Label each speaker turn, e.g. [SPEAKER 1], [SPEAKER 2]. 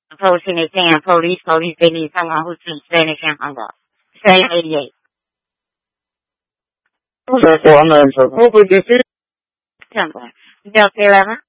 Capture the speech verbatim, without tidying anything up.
[SPEAKER 1] Posting it saying police, police, they need someone who speaks Spanish and hung up. Same eighty-eight.
[SPEAKER 2] Okay, so I'm not in trouble. Hopefully this is
[SPEAKER 1] Temple. Delta eleven.